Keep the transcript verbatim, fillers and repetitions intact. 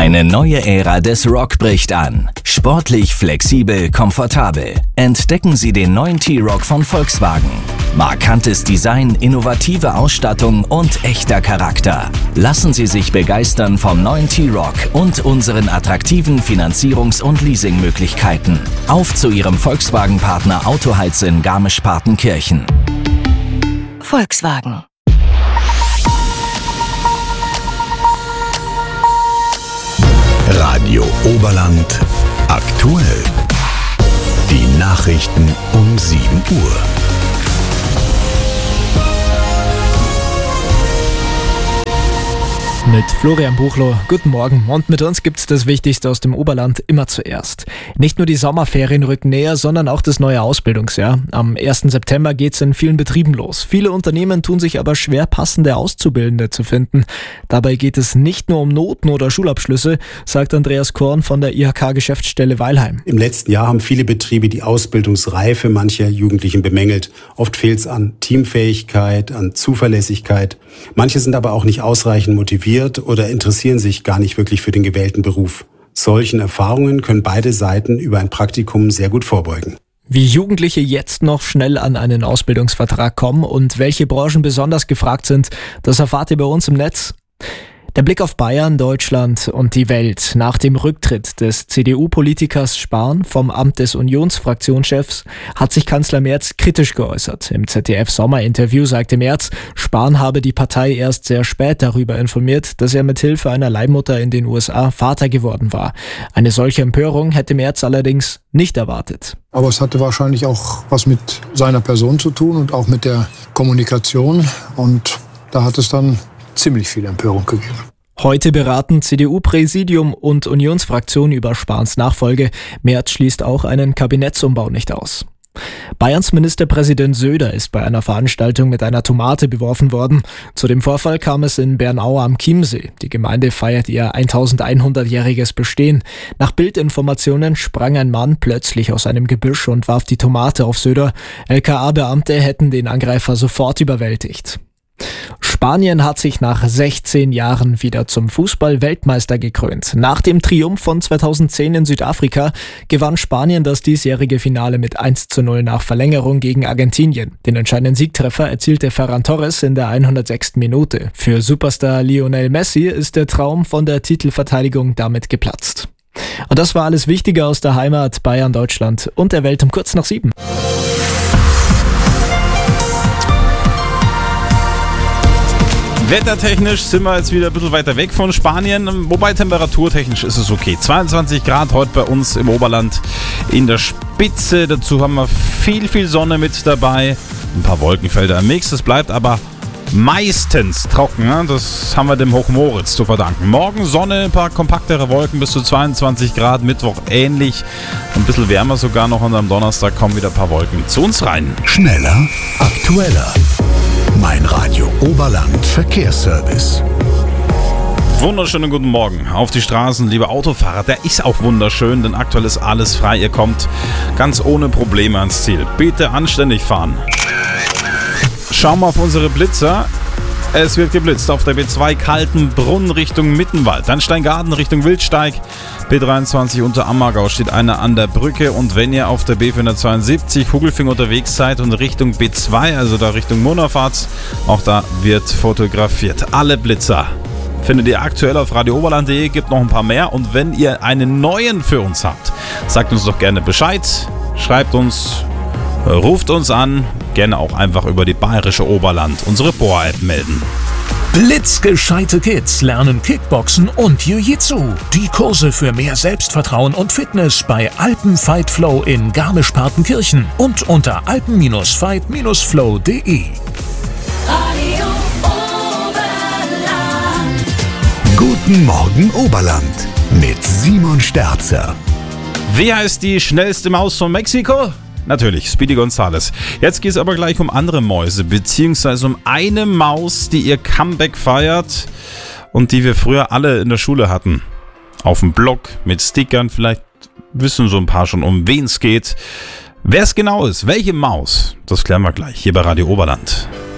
Eine neue Ära des Rock bricht an. Sportlich, flexibel, komfortabel. Entdecken Sie den neuen T-Roc von Volkswagen. Markantes Design, innovative Ausstattung und echter Charakter. Lassen Sie sich begeistern vom neuen T-Roc und unseren attraktiven Finanzierungs- und Leasingmöglichkeiten. Auf zu Ihrem Volkswagen-Partner Autoheiz in Garmisch-Partenkirchen. Volkswagen. Radio Oberland aktuell. Die Nachrichten um sieben Uhr. Mit Florian Buchloh, guten Morgen. Und mit uns gibt's das Wichtigste aus dem Oberland immer zuerst. Nicht nur die Sommerferien rücken näher, sondern auch das neue Ausbildungsjahr. Am ersten September geht's in vielen Betrieben los. Viele Unternehmen tun sich aber schwer, passende Auszubildende zu finden. Dabei geht es nicht nur um Noten oder Schulabschlüsse, sagt Andreas Korn von der I H K-Geschäftsstelle Weilheim. Im letzten Jahr haben viele Betriebe die Ausbildungsreife mancher Jugendlichen bemängelt. Oft fehlt's an Teamfähigkeit, an Zuverlässigkeit. Manche sind aber auch nicht ausreichend motiviert oder interessieren sich gar nicht wirklich für den gewählten Beruf. Solchen Erfahrungen können beide Seiten über ein Praktikum sehr gut vorbeugen. Wie Jugendliche jetzt noch schnell an einen Ausbildungsvertrag kommen und welche Branchen besonders gefragt sind, das erfahrt ihr bei uns im Netz. Der Blick auf Bayern, Deutschland und die Welt. Nach dem Rücktritt des C D U-Politikers Spahn vom Amt des Unionsfraktionschefs hat sich Kanzler Merz kritisch geäußert. Im Z D F-Sommerinterview sagte Merz, Spahn habe die Partei erst sehr spät darüber informiert, dass er mit Hilfe einer Leihmutter in den U S A Vater geworden war. Eine solche Empörung hätte Merz allerdings nicht erwartet. Aber es hatte wahrscheinlich auch was mit seiner Person zu tun und auch mit der Kommunikation. Und da hat es dann ziemlich viel Empörung gegeben. Heute beraten C D U-Präsidium und Unionsfraktion über Spahns Nachfolge. Merz schließt auch einen Kabinettsumbau nicht aus. Bayerns Ministerpräsident Söder ist bei einer Veranstaltung mit einer Tomate beworfen worden. Zu dem Vorfall kam es in Bernau am Chiemsee. Die Gemeinde feiert ihr eintausendeinhundertjähriges Bestehen. Nach Bildinformationen sprang ein Mann plötzlich aus einem Gebüsch und warf die Tomate auf Söder. L K A-Beamte hätten den Angreifer sofort überwältigt. Spanien hat sich nach sechzehn Jahren wieder zum Fußball-Weltmeister gekrönt. Nach dem Triumph von zweitausendzehn in Südafrika gewann Spanien das diesjährige Finale mit eins zu null nach Verlängerung gegen Argentinien. Den entscheidenden Siegtreffer erzielte Ferran Torres in der hundertsechsten Minute. Für Superstar Lionel Messi ist der Traum von der Titelverteidigung damit geplatzt. Und das war alles Wichtige aus der Heimat, Bayern, Deutschland und der Welt um kurz nach sieben. Wettertechnisch sind wir jetzt wieder ein bisschen weiter weg von Spanien, wobei temperaturtechnisch ist es okay. zweiundzwanzig Grad heute bei uns im Oberland in der Spitze. Dazu haben wir viel, viel Sonne mit dabei. Ein paar Wolkenfelder im Mix. Es bleibt aber meistens trocken. Das haben wir dem Hochmoritz zu verdanken. Morgen Sonne, ein paar kompaktere Wolken bis zu zweiundzwanzig Grad. Mittwoch ähnlich. Ein bisschen wärmer sogar noch und am Donnerstag kommen wieder ein paar Wolken zu uns rein. Schneller, aktueller. Mein Radio Oberland Verkehrsservice. Wunderschönen guten Morgen auf die Straßen, liebe Autofahrer. Der ist auch wunderschön, denn aktuell ist alles frei. Ihr kommt ganz ohne Probleme ans Ziel. Bitte anständig fahren. Schauen wir auf unsere Blitzer. Es wird geblitzt auf der B zwei Kaltenbrunn Richtung Mittenwald, dann Steingarten Richtung Wildsteig, B dreiundzwanzig unter Ammergau steht einer an der Brücke und wenn ihr auf der B vierhundertzweiundsiebzig Hugelfing unterwegs seid und Richtung B zwei, also da Richtung Monerfahrt, auch da wird fotografiert. Alle Blitzer findet ihr aktuell auf radio oberland punkt de, gibt noch ein paar mehr und wenn ihr einen neuen für uns habt, sagt uns doch gerne Bescheid, schreibt uns, ruft uns an, gerne auch einfach über die Bayerische Oberland unsere Bohr-App melden. Blitzgescheite Kids lernen Kickboxen und Jiu-Jitsu. Die Kurse für mehr Selbstvertrauen und Fitness bei Alpen Fight Flow in Garmisch-Partenkirchen und unter alpen Fight Flow punkt de. Guten Morgen Oberland mit Simon Sterzer. Wer ist die schnellste Maus von Mexiko? Natürlich, Speedy Gonzales. Jetzt geht es aber gleich um andere Mäuse, beziehungsweise um eine Maus, die ihr Comeback feiert und die wir früher alle in der Schule hatten. Auf dem Blog mit Stickern, vielleicht wissen so ein paar schon, um wen es geht. Wer es genau ist, welche Maus, das klären wir gleich hier bei Radio Oberland.